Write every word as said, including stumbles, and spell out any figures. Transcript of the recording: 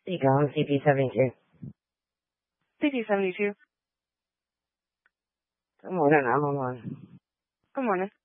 You go on C P seventy-two. C P seventy-two. Good morning, I'm on. Good morning.